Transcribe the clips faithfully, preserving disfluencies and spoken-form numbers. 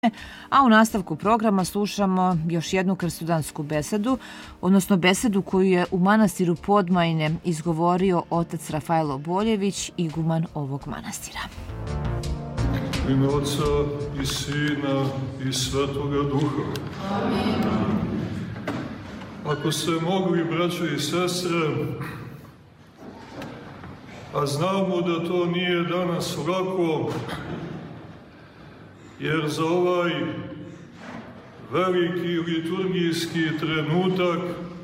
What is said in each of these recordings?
A u nastavku programa slušamo još jednu krstudansku besedu, odnosno besedu koju je u manastiru Podmajne izgovorio otac Rafael Boljević, iguman ovog manastira. U ime Otca i Sina i Svetoga Duha. Amin. Ako ste mogli, braćo i sestre, a znamo da to nije danas lako, jer za ovaj veliki liturgijski trenutak,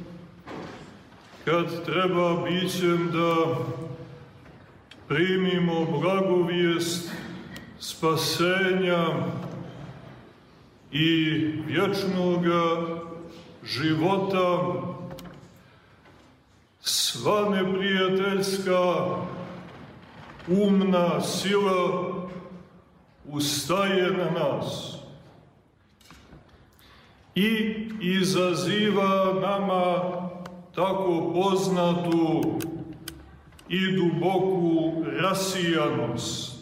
kad treba bićem da primimo blagovijest spasenja i vječnoga života, sva neprijateljska umna sila ustaje na nas i izaziva nama tako poznatu i duboku rasijanost.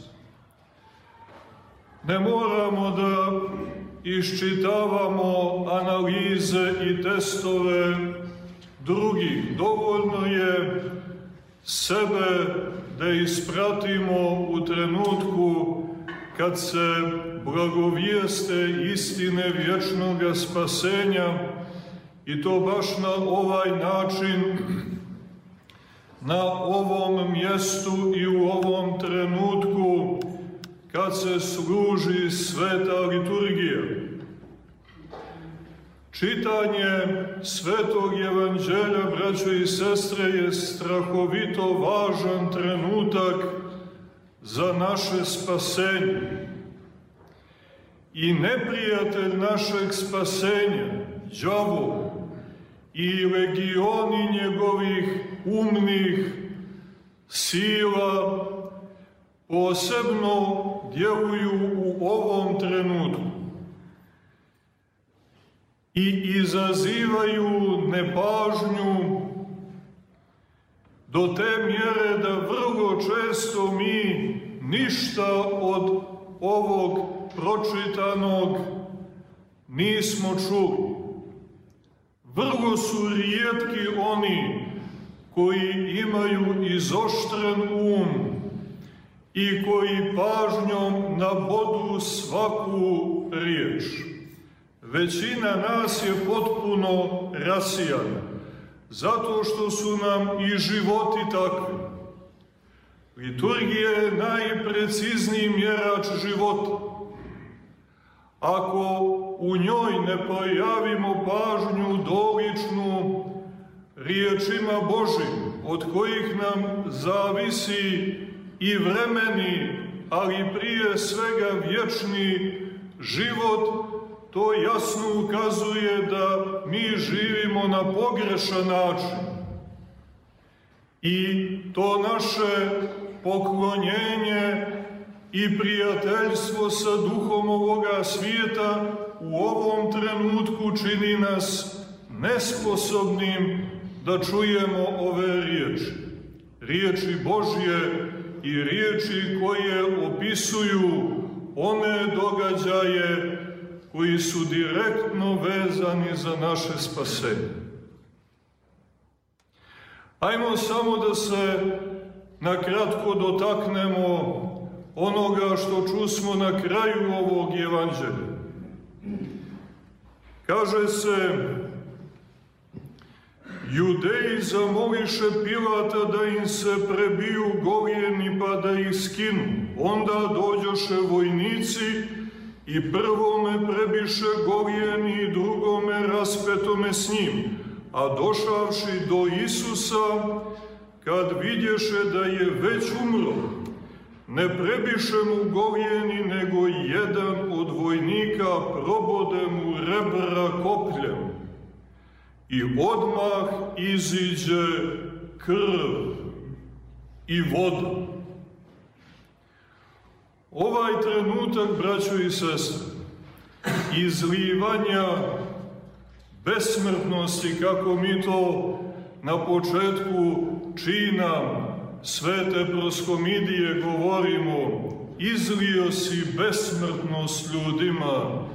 Ne moramo da iščitavamo analize i testove drugih. Dovoljno je sebe da ispratimo u trenutku kad se blagovijeste istine vječnoga spasenja, i to baš na ovaj način, na ovom mjestu i u ovom trenutku kad se služi sveta liturgija. Čitanje svetog evanđelja, braćo i sestre, je strahovito važan trenutak za naše spasenje. I neprijatelj našeg spasenja, đavo, i legioni njegovih umnih sila posebno djeluju u ovom trenutku i izazivaju nepažnju do te mjere da vrlo često mi ništa od ovog pročitanog nismo čuli. Vrlo su rijetki oni koji imaju izoštren um i koji pažnjom nabodu svaku riječ. Većina nas je potpuno rasijana, zato što su nam i životi takvi. Liturgija je najprecizniji mjerač života. Ako u njoj ne pojavimo pažnju doličnu riječima Božim, od kojih nam zavisi i vremeni, ali prije svega vječni život, to jasno ukazuje da mi živimo na pogrešan način. I to naše poklonjenje i prijateljstvo sa duhom ovoga svijeta u ovom trenutku čini nas nesposobnim da čujemo ove riječi. Riječi Božje i riječi koje opisuju one događaje koji su direktno vezani za naše spasenje. Ajmo samo da se nakratko dotaknemo onoga što čusmo na kraju ovog evanđelja. Kaže se: Judeji zamoliše Pilata da im se prebiju golijeni pa da ih skinu. Onda dođoše vojnici i prvome prebiše golijeni i drugome raspetome s njim. A došavši do Isusa, kad vidješe da je već umro, ne prebiše mu golijeni, nego jedan od vojnika probode mu rebra kopljem. I odmah iziđe krv i voda. Ovaj trenutak, braćo i sestre, izlivanja besmrtnosti, kako mi to na početku čina svete proskomidije govorimo, izlio si besmrtnost ljudima,